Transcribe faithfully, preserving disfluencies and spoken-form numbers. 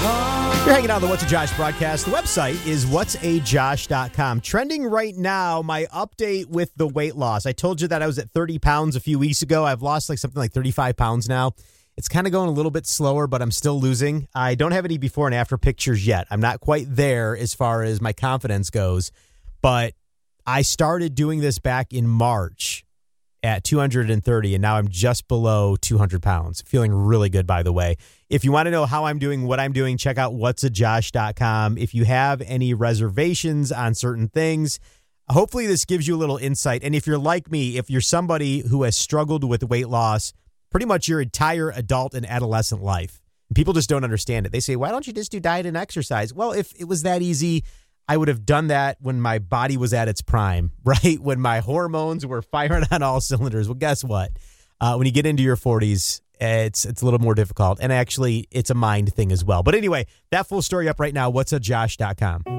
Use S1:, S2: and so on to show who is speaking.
S1: You're hanging out on the What's a Josh broadcast. The website is what's a josh dot com. Trending right now, my update with the weight loss. I told you that I was at thirty pounds a few weeks ago. I've lost like something like thirty-five pounds now. It's kind of going a little bit slower, but I'm still losing. I don't have any before and after pictures yet. I'm not quite there as far as my confidence goes, but I started doing this back in March at two hundred thirty, and now I'm just below two hundred pounds. Feeling really good, by the way. If you want to know how I'm doing, what I'm doing, check out what's a josh dot com. If you have any reservations on certain things, hopefully this gives you a little insight. And if you're like me, if you're somebody who has struggled with weight loss pretty much your entire adult and adolescent life, people just don't understand it. They say, why don't you just do diet and exercise? Well, if it was that easy, I would have done that when my body was at its prime, right? When my hormones were firing on all cylinders. Well, guess what? Uh, when you get into your forties, it's it's a little more difficult. And actually, it's a mind thing as well. But anyway, that full story up right now, what's a josh dot com.